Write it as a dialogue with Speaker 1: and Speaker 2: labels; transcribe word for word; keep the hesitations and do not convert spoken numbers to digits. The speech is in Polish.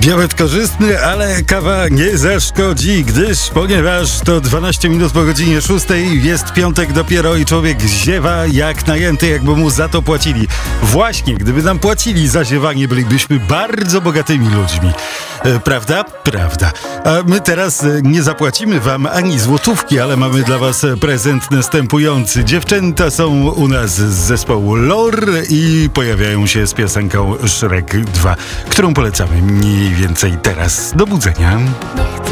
Speaker 1: Białet korzystny, ale kawa nie zaszkodzi, gdyż, ponieważ to dwanaście minut po godzinie szóstej, jest piątek dopiero i człowiek ziewa jak najęty, jakby mu za to płacili. Właśnie, gdyby nam płacili za ziewanie, bylibyśmy bardzo bogatymi ludźmi. E, prawda? Prawda. A my teraz e, nie zapłacimy wam ani złotówki, ale mamy dla was prezent następujący. Dziewczęta są u nas z zespołu Lor i pojawiają się z piosenką Shrek dwa, którą polecamy mniej więcej teraz. Do budzenia.
Speaker 2: Nie chcę